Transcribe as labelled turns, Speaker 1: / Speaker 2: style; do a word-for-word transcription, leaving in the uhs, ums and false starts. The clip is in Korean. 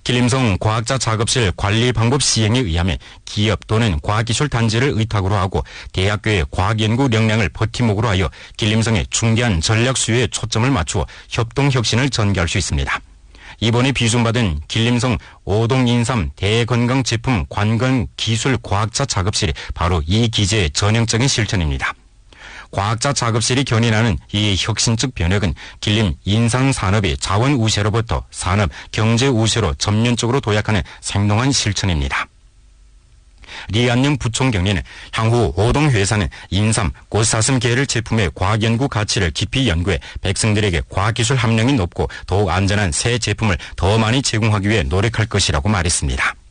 Speaker 1: 길림성 과학자 작업실 관리 방법 시행에 의하면 기업 또는 과학기술 단지를 의탁으로 하고 대학교의 과학연구 역량을 버팀목으로 하여 길림성의 중대한 전략 수요에 초점을 맞추어 협동 혁신을 전개할 수 있습니다. 이번에 비준받은 길림성 오동 인삼 대건강제품 관건기술 과학자 작업실이 바로 이 기제의 전형적인 실천입니다. 과학자 작업실이 견인하는 이 혁신적 변혁은 길림 인삼산업의 자원 우세로부터 산업, 경제 우세로 전면적으로 도약하는 생동한 실천입니다. 리안영 부총경리는 향후 오동 회사는 인삼, 꽃사슴 계열 제품의 과학연구 가치를 깊이 연구해 백성들에게 과학기술 함량이 높고 더욱 안전한 새 제품을 더 많이 제공하기 위해 노력할 것이라고 말했습니다.